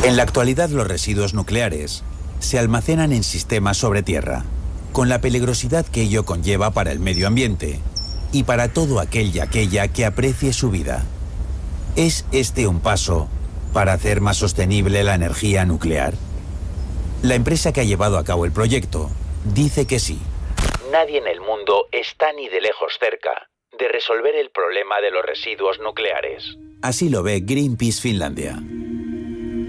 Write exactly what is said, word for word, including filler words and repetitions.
En la actualidad, los residuos nucleares se almacenan en sistemas sobre tierra, con la peligrosidad que ello conlleva para el medio ambiente y para todo aquel y aquella que aprecie su vida. ¿Es este un paso para hacer más sostenible la energía nuclear? La empresa que ha llevado a cabo el proyecto dice que sí. Nadie en el mundo está ni de lejos cerca de resolver el problema de los residuos nucleares. Así lo ve Greenpeace Finlandia.